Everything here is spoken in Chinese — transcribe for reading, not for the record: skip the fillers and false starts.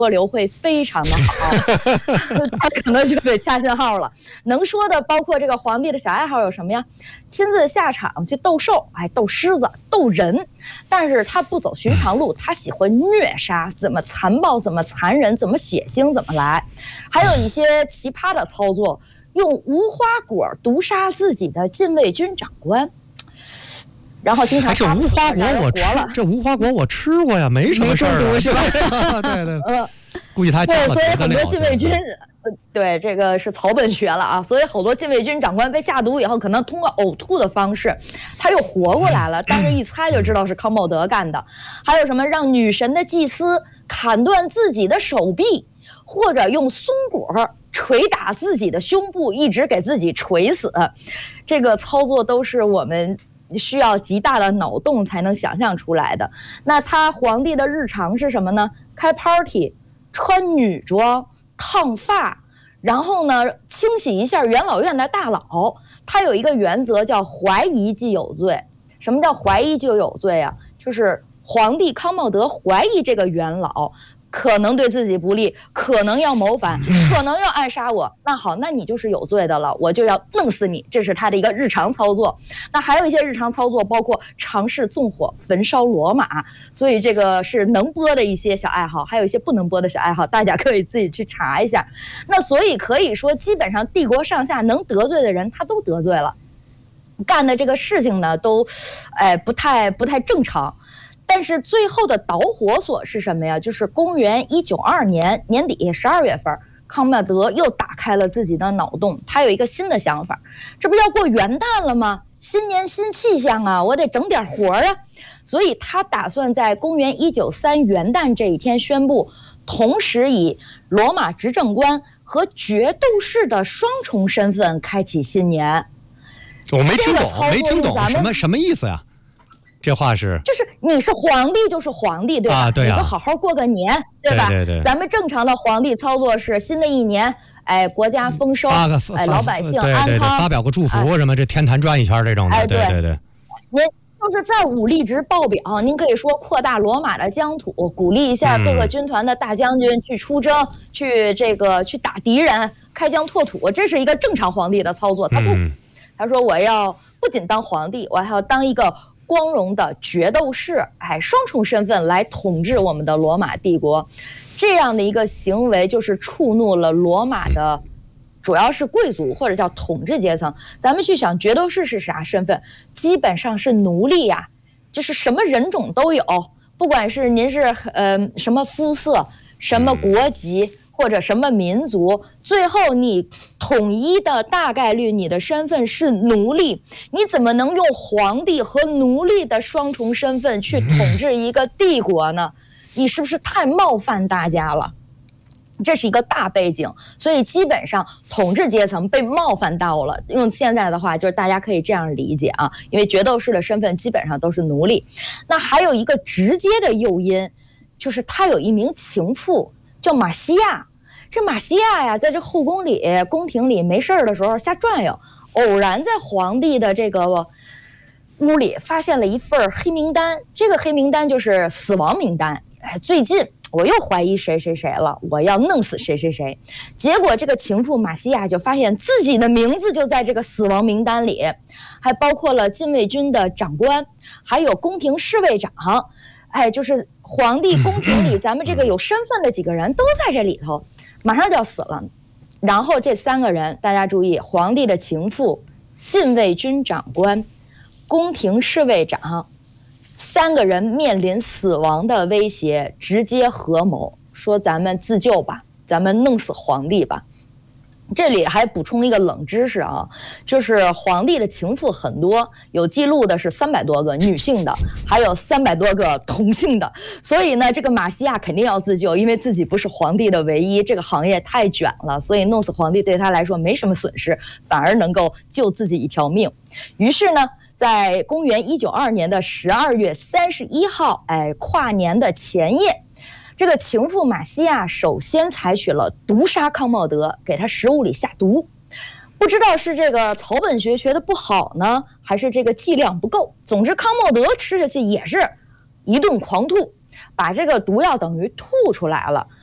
河流会非常的好，他可能就给掐信号了。能说的包括这个皇帝的小爱好有什么呀？亲自下场去斗兽，斗狮子，斗人。但是他不走寻常路，他喜欢虐杀，怎么残暴，怎么残忍，怎么血腥，怎么来。还有一些奇葩的操作，用无花果毒杀自己的禁卫军长官。然后经常这无花果我吃，这无花果我吃过呀，没什么事儿， 是吧？ 对对，估计他对，所以很多禁卫军，对这个是草本学了啊，所以好多禁卫军长官被下毒以后，可能通过呕吐的方式，他又活过来了，但是一猜就知道是康茂德干的。还有什么让女神的祭司砍断自己的手臂，或者用松果捶打自己的胸部，一直给自己捶死，这个操作都是我们需要极大的脑洞才能想象出来的。那他皇帝的日常是什么呢？开 party， 穿女装，烫发，然后呢清洗一下元老院的大佬。他有一个原则叫怀疑即有罪。什么叫怀疑就有罪啊？就是皇帝康茂德怀疑这个元老可能对自己不利，可能要谋反，可能要暗杀我，那好，那你就是有罪的了，我就要弄死你。这是他的一个日常操作。那还有一些日常操作，包括尝试纵火焚烧罗马，所以这个是能播的一些小爱好，还有一些不能播的小爱好，大家可以自己去查一下。那所以可以说，基本上帝国上下能得罪的人他都得罪了，干的这个事情呢都不太正常。但是最后的导火索是什么呀？就是公元192年年底12月份，康茂德又打开了自己的脑洞，他有一个新的想法。这不要过元旦了吗？新年新气象啊，我得整点活啊。所以他打算在公元193元旦这一天宣布，同时以罗马执政官和决斗士的双重身份开启新年。 我没听懂，什么意思呀？这话是就是你是皇帝就是皇帝，对吧？ 对啊， 你就好好过个年，对吧？ 对。 咱们正常的皇帝操作是新的一年，国家丰收，老百姓安康， 对，发表个祝福什么，这天坛转一圈这种的，对。 您就是在武力值报表，您可以说扩大罗马的疆土，鼓励一下各个军团的大将军去出征，去打敌人，开疆拓土，这是一个正常皇帝的操作。他说我要不仅当皇帝，我还要当一个光荣的决斗士，双重身份来统治我们的罗马帝国。这样的一个行为就是触怒了罗马的主要是贵族或者叫统治阶层。咱们去想决斗士是啥身份，基本上是奴隶呀，就是什么人种都有，不管是您是什么肤色，什么国籍，或者什么民族，最后你统一的大概率你的身份是奴隶，你怎么能用皇帝和奴隶的双重身份去统治一个帝国呢？你是不是太冒犯大家了？这是一个大背景，所以基本上统治阶层被冒犯到了。用现在的话，就是大家可以这样理解啊，因为决斗士的身份基本上都是奴隶。那还有一个直接的诱因，就是他有一名情妇叫马西亚。这马西亚呀，在这后宫里、宫廷里没事的时候瞎转悠，偶然在皇帝的这个屋里发现了一份黑名单。这个黑名单就是死亡名单。最近我又怀疑谁谁谁了，我要弄死谁谁谁。结果这个情妇马西亚就发现自己的名字就在这个死亡名单里，还包括了禁卫军的长官，还有宫廷侍卫长。就是皇帝宫廷里咱们这个有身份的几个人都在这里头，马上就要死了。然后这3个人大家注意，皇帝的情妇、禁卫军长官、宫廷侍卫长，3个人面临死亡的威胁，直接合谋说咱们自救吧，咱们弄死皇帝吧。这里还补充一个冷知识啊，就是皇帝的情妇很多，有记录的是300多个女性的，还有300多个同性的。所以呢，这个马西亚肯定要自救，因为自己不是皇帝的唯一，这个行业太卷了，所以弄死皇帝对他来说没什么损失，反而能够救自己一条命。于是呢，在公元192年的12月31号，跨年的前夜，这个情妇马西亚首先采取了毒杀康茂德，给他食物里下毒。不知道是这个草本学学的不好呢，还是这个剂量不够。总之，康茂德吃下去也是一顿狂吐，把这个毒药等于吐出来了。